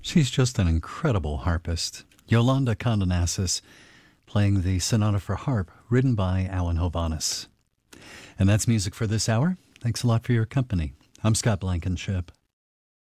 She's just an incredible harpist. Yolanda Condonassis playing the Sonata for Harp, written by Alan Hovhaness. And that's music for this hour. Thanks a lot for your company. I'm Scott Blankenship.